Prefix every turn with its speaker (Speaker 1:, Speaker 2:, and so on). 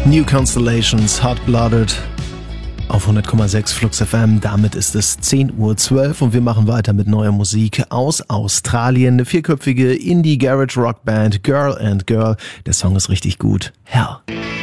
Speaker 1: New Constellations, Hot-Blooded auf 100,6 Flux FM. Damit ist es 10:12 Uhr und wir machen weiter mit neuer Musik aus Australien. Eine vierköpfige Indie-Garage-Rock-Band, Girl and Girl. Der Song ist richtig gut. Hell.